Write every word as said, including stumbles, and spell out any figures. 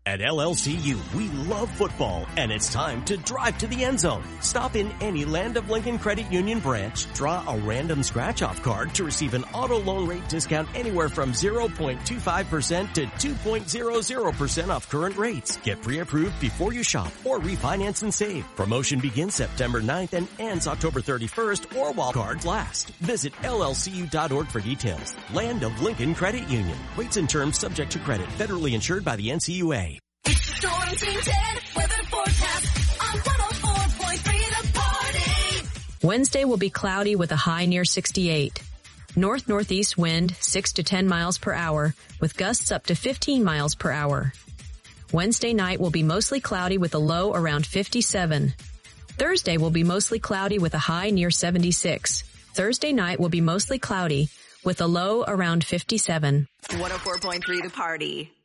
At L L C U, we love football, and it's time to drive to the end zone. Stop in any Land of Lincoln Credit Union branch, draw a random scratch-off card to receive an auto loan rate discount anywhere from zero point two five percent to two point zero zero percent off current rates. Get pre-approved before you shop or refinance and save. Promotion begins September ninth and ends October thirty-first or while cards last. Visit L L C U dot org for details. Land of Lincoln Credit Union. Rates and terms subject to credit. Federally insured by the N C U A. Storm Team ten weather forecast on one oh four point three The Party. Wednesday will be cloudy with a high near sixty-eight. North-northeast wind six to ten miles per hour with gusts up to fifteen miles per hour. Wednesday night will be mostly cloudy with a low around fifty-seven. Thursday will be mostly cloudy with a high near seventy-six. Thursday night will be mostly cloudy with a low around fifty-seven. one oh four point three The Party.